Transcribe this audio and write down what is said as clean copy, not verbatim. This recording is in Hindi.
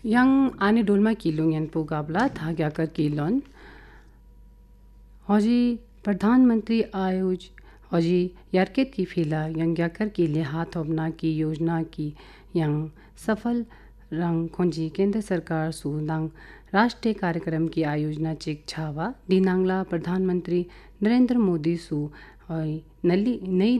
Yang ane dolma kilung yan po gabla था क्या कर किलोन हौजी प्रधानमंत्री आयोज हौजी यारकेत की फिला यंग याकर के लिए हाथ अपना की योजना की यंग सफल रंग खोंजी केंद्र सरकार सुनांग राष्ट्रीय कार्यक्रम की आयोजना चिक छावा दिनांगला प्रधानमंत्री नरेंद्र मोदी सु नई